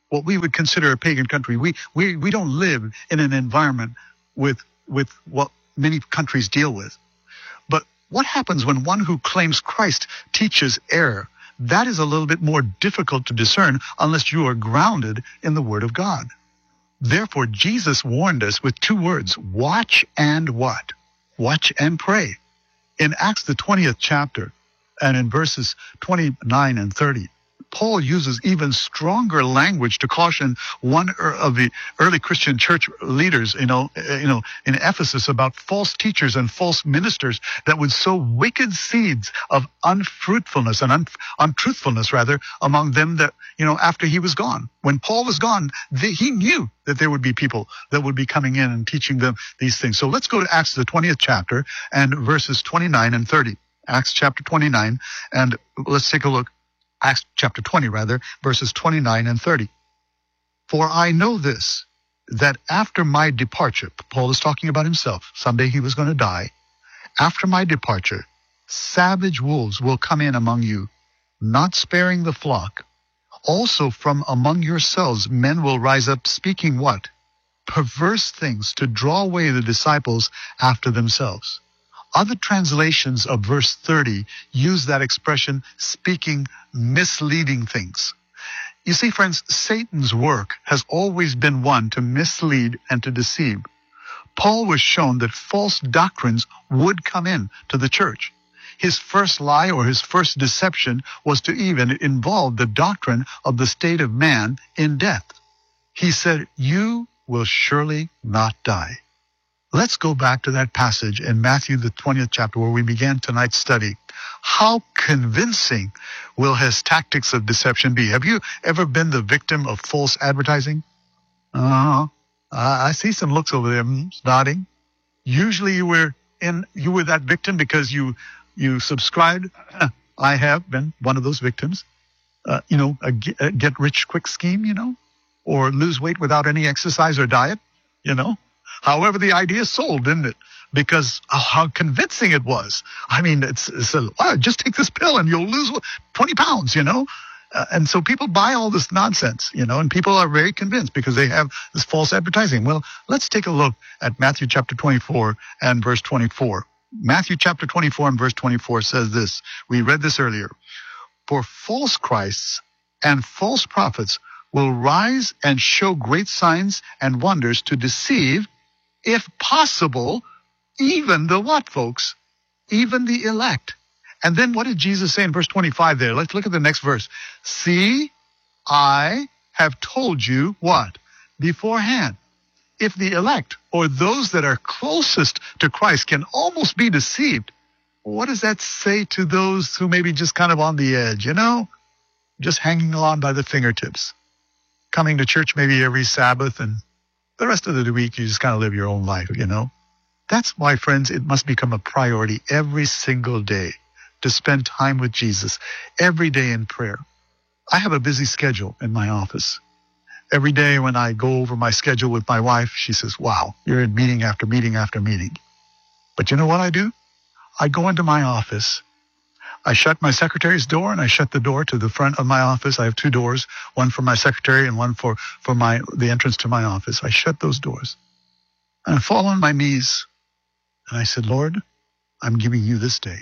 what we would consider a pagan country. We don't live in an environment with what many countries deal with. But what happens when one who claims Christ teaches error? That is a little bit more difficult to discern unless you are grounded in the Word of God. Therefore, Jesus warned us with two words: watch and what? Watch and pray. In Acts, the 20th chapter, and in verses 29 and 30, Paul uses even stronger language to caution one of the early Christian church leaders, in Ephesus, about false teachers and false ministers that would sow wicked seeds of unfruitfulness and untruthfulness, rather, among them that, after he was gone. When Paul was gone, he knew that there would be people that would be coming in and teaching them these things. So let's go to Acts, the 20th chapter, and verses 29 and 30. Acts chapter 29, and let's take a look. Acts chapter 20, verses 29 and 30. For I know this, that after my departure, Paul is talking about himself, someday he was going to die. After my departure, savage wolves will come in among you, not sparing the flock. Also from among yourselves men will rise up, speaking what? Perverse things, to draw away the disciples after themselves. Other translations of verse 30 use that expression, speaking misleading things. You see, friends, Satan's work has always been one to mislead and to deceive. Paul was shown that false doctrines would come in to the church. His first lie or his first deception was to even involve the doctrine of the state of man in death. He said, "You will surely not die." Let's go back to that passage in Matthew, the 20th chapter, where we began tonight's study. How convincing will his tactics of deception be? Have you ever been the victim of false advertising? I see some looks over there, nodding. Usually you were that victim because you subscribed. I have been one of those victims. A get rich quick scheme, or lose weight without any exercise or diet, However, the idea sold, didn't it? Because how convincing it was. I mean, just take this pill and you'll lose 20 pounds, And so people buy all this nonsense, and people are very convinced because they have this false advertising. Well, let's take a look at Matthew chapter 24 and verse 24. Matthew chapter 24 and verse 24 says this. We read this earlier. For false Christs and false prophets will rise and show great signs and wonders to deceive, if possible, even the what, folks? Even the elect. And then what did Jesus say in verse 25 there? Let's look at the next verse. See, I have told you what? Beforehand. If the elect, or those that are closest to Christ, can almost be deceived, what does that say to those who may be just kind of on the edge, just hanging along by the fingertips, coming to church maybe every Sabbath, and the rest of the week you just kind of live your own life, That's why, friends, it must become a priority every single day to spend time with Jesus, every day in prayer. I have a busy schedule in my office. Every day when I go over my schedule with my wife, she says, wow, you're in meeting after meeting after meeting. But you know what I do? I go into my office. I shut my secretary's door, and I shut the door to the front of my office. I have two doors, one for my secretary and one for the entrance to my office. I shut those doors. And I fall on my knees. And I said, Lord, I'm giving you this day.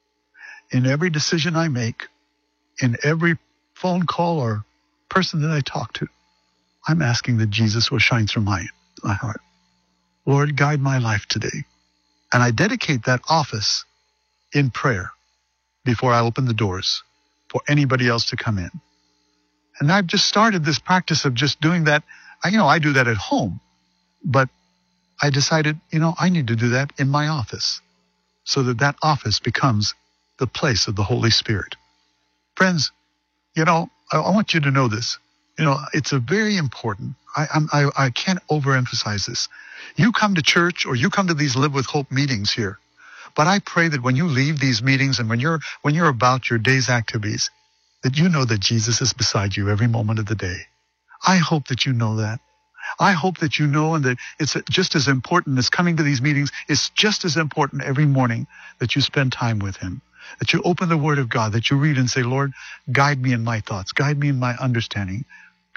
In every decision I make, in every phone call or person that I talk to, I'm asking that Jesus will shine through my heart. Lord, guide my life today. And I dedicate that office in prayer before I open the doors for anybody else to come in. And I've just started this practice of just doing that. I do that at home, but I decided, I need to do that in my office so that office becomes the place of the Holy Spirit. Friends, I want you to know this. It's a very important. I can't overemphasize this. You come to church or you come to these Live with Hope meetings here, but I pray that when you leave these meetings and when you're about your day's activities, that you know that Jesus is beside you every moment of the day. I hope that you know that. I hope that you know, and that it's just as important as coming to these meetings. It's just as important every morning that you spend time with him, that you open the Word of God, that you read and say, Lord, guide me in my thoughts, guide me in my understanding.